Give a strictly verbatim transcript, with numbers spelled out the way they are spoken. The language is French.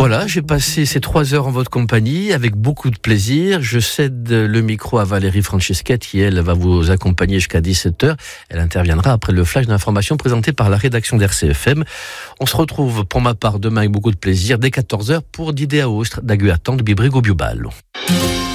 Voilà, j'ai passé ces trois heures en votre compagnie avec beaucoup de plaisir. Je cède le micro à Valérie Franceschet qui, elle, va vous accompagner jusqu'à dix-sept heures. Elle interviendra après le flash d'information présenté par la rédaction d'R C F M. On se retrouve pour ma part demain avec beaucoup de plaisir dès quatorze heures pour d'idées à Ostre, d'Aguatan, de Bibrigo Biobalo.